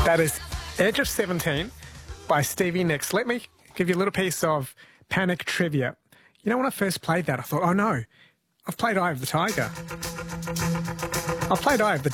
That is Edge of 17 by Stevie Nicks. Let me give you a little piece of Panic trivia. You know, when I first played that, I thought, oh no, I've played Eye of the Tiger. I've played Eye of the